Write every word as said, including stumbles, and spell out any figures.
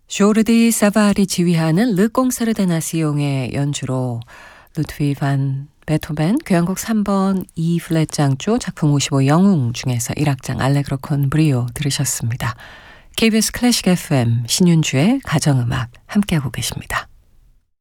조르디 사바리 지휘하는 르 꽁사르데 나시옹의 연주로 루트비 반 베토벤 교향곡 삼 번 E 플랫 장조 작품 오십오 영웅 중에서 일 악장 알레그로 콘 브리오 들으셨습니다. 케이비에스 클래식 에프엠 신윤주의 가정음악 함께하고 계십니다.